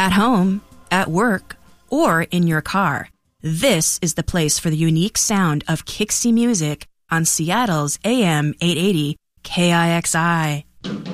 At home, at work, or in your car, this is the place for the unique sound of Kixie music on Seattle's AM 880 KIXI.